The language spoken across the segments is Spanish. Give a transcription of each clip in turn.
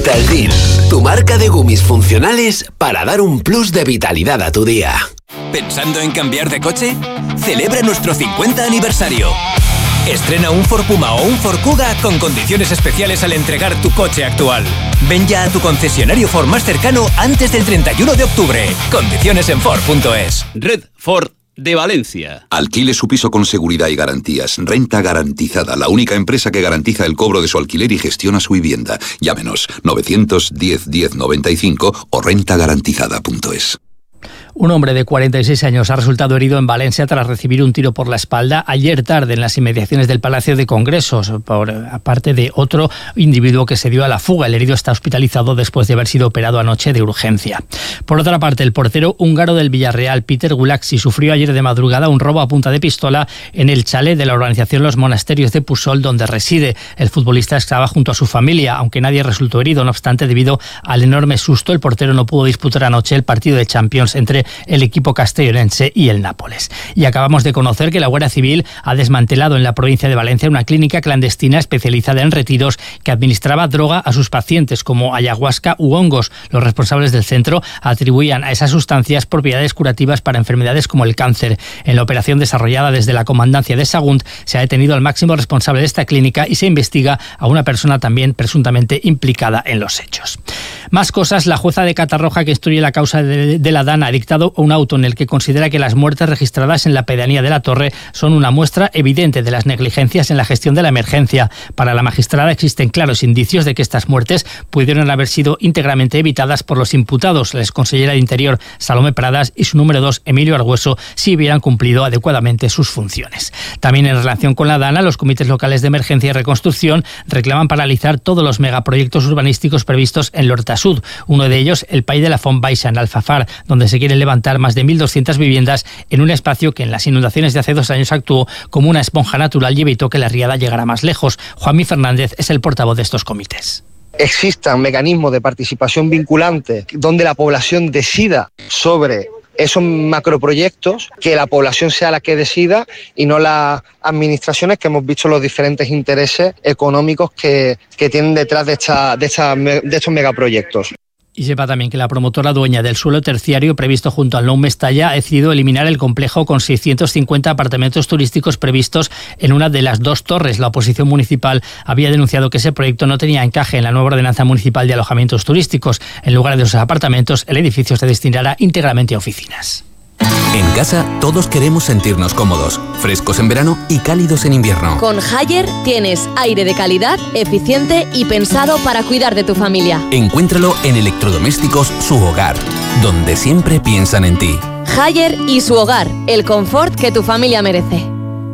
Vitaldil, tu marca de gummies funcionales para dar un plus de vitalidad a tu día. ¿Pensando en cambiar de coche? Celebra nuestro 50 aniversario. Estrena un Ford Puma o un Ford Kuga con condiciones especiales al entregar tu coche actual. Ven ya a tu concesionario Ford más cercano antes del 31 de octubre. Condiciones en Ford.es. Red Ford de Valencia. Alquile su piso con seguridad y garantías. Renta Garantizada, la única empresa que garantiza el cobro de su alquiler y gestiona su vivienda. Llámenos 910 10 95 o rentagarantizada.es. Un hombre de 46 años ha resultado herido en Valencia tras recibir un tiro por la espalda ayer tarde en las inmediaciones del Palacio de Congresos, aparte de otro individuo que se dio a la fuga. El herido está hospitalizado después de haber sido operado anoche de urgencia. Por otra parte, el portero húngaro del Villarreal, Peter Gulaxi, sufrió ayer de madrugada un robo a punta de pistola en el chalet de la organización Los Monasterios de Pusol, donde reside. El futbolista estaba junto a su familia, aunque nadie resultó herido. No obstante, debido al enorme susto, el portero no pudo disputar anoche el partido de Champions entre el equipo castellonense y el Nápoles. Y acabamos de conocer que la Guardia Civil ha desmantelado en la provincia de Valencia una clínica clandestina especializada en retiros que administraba droga a sus pacientes como ayahuasca u hongos. Los responsables del centro atribuían a esas sustancias propiedades curativas para enfermedades como el cáncer. En la operación desarrollada desde la comandancia de Sagunt se ha detenido al máximo responsable de esta clínica y se investiga a una persona también presuntamente implicada en los hechos. Más cosas. La jueza de Catarroja que instruye la causa de la Dana ha dictado un auto en el que considera que las muertes registradas en la pedanía de La Torre son una muestra evidente de las negligencias en la gestión de la emergencia. Para la magistrada existen claros indicios de que estas muertes pudieron haber sido íntegramente evitadas por los imputados, la exconsellera de Interior Salomé Pradas y su número 2 Emilio Argüeso, si hubieran cumplido adecuadamente sus funciones. También en relación con la Dana, los comités locales de emergencia y reconstrucción reclaman paralizar todos los megaproyectos urbanísticos previstos en l'Horta-Sud. Uno de ellos, el Pai de la Font Baixa, en Alfafar, donde se quiere levantar más de 1.200 viviendas en un espacio que en las inundaciones de hace 2 años actuó como una esponja natural y evitó que la riada llegara más lejos. Juanmi Fernández es el portavoz de estos comités. Existan mecanismos de participación vinculante donde la población decida sobre esos macroproyectos, que la población sea la que decida y no las administraciones, que hemos visto los diferentes intereses económicos que tienen detrás de estos megaproyectos. Y sepa también que la promotora dueña del suelo terciario previsto junto al Nou Mestalla ha decidido eliminar el complejo con 650 apartamentos turísticos previstos en una de las 2 torres. La oposición municipal había denunciado que ese proyecto no tenía encaje en la nueva ordenanza municipal de alojamientos turísticos. En lugar de esos apartamentos, el edificio se destinará íntegramente a oficinas. En casa, todos queremos sentirnos cómodos, frescos en verano y cálidos en invierno. Con Haier tienes aire de calidad, eficiente y pensado para cuidar de tu familia. Encuéntralo en Electrodomésticos Su Hogar, donde siempre piensan en ti. Haier y Su Hogar, el confort que tu familia merece.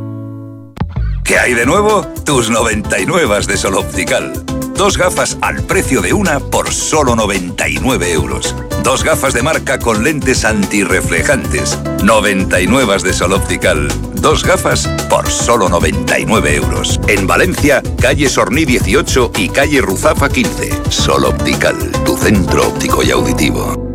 ¿Qué hay de nuevo? Tus 99 de Sol Optical. 2 gafas al precio de una por solo 99 euros. 2 gafas de marca con lentes antirreflejantes. 99 de Sol Optical. 2 gafas por solo 99 euros. En Valencia, calle Sorní 18 y calle Ruzafa 15. Sol Optical, tu centro óptico y auditivo.